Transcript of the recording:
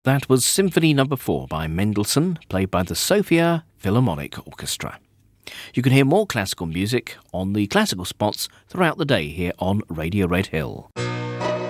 That was Symphony No. 4 by Mendelssohn, played by the Sofia Philharmonic Orchestra. You can hear more classical music on the classical spots throughout the day here on Radio Red Hill.